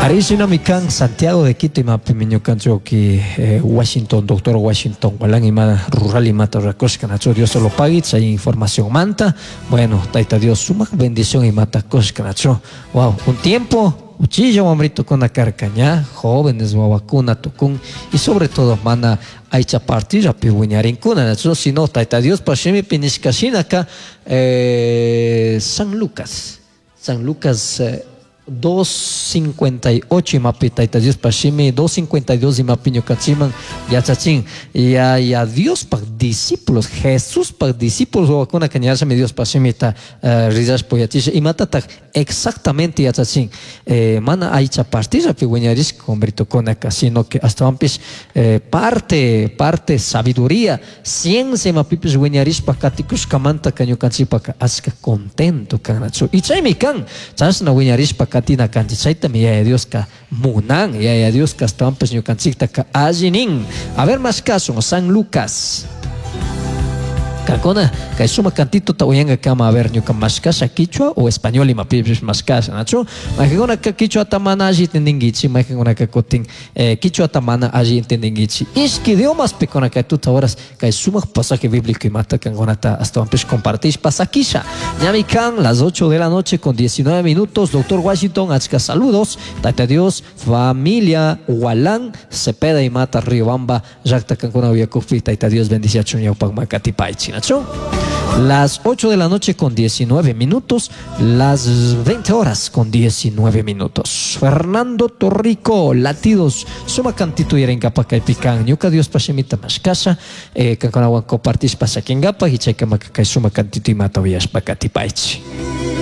Arisina mikan Santiago de Quito imapi miñukancho ki Washington, doctor Washington, walang ima rural imata rakoshka nacho Dios solo pagit, hay información manta. Bueno, taita Dios suma bendición imata koshka nacho. Wow, un tiempo uchillo hombrito con la carcaña, jóvenes wawakuna tukun y sobre todo mana aicha partida pibuñarin kuna nacho, sino taita Dios pashimi pinishkashina acá San Lucas 2:58 imapi taita Dios pashimi 2:52 imapi ñukachiman yachachin ya Dios pa discípulos Jesús pa discípulos wakuna kañarsa mi Dios pashimi ta rizash poyatisha imata ta exactamente yachachin mana aicha partida pibuñaris converto con acá, sino que hasta ampis parte sabiduría ciencia mapipis buñaris pa katikus kamanta kañukanchi pa aska contento kanacho y chaymi kan chasna buñaris pa katina kanchi chayta mi ya Dios ka munan ya Dios ka hasta ampis ñukanchikta ka allinin. A ver más caso San Lucas Kakona, que suma cantito ta uyanga kama a ver ñuka maskasa quichua o español y mapipis maskasa nacho. Majigona ka quichua tamana allí tendingichi, majigona ka kotin quichua tamana allí tendingichi. Iski idiomas pekona ka tuta horas ka suma pasaje bíblico y mata kangona ta hasta ampis compartís pasakisha. Ñami kan las 8 de la noche con 19 minutos. Doctor Washington, achka saludos. Tata Dios, familia Hualán, Cepeda y Mata Riobamba, Jacta Cancuna Villacufi, Tata Dios bendice a Chuña Upagmacati Paichi. Las 8 de la noche con 19 minutos, las 20 horas con 19 minutos. Fernando Torrico, latidos, suma cantito y erenga y pican, ñuca Dios pashemita más casa, canconawan compartis pasa quien gapa y checa maca suma cantito y mata vías pacatipaichi.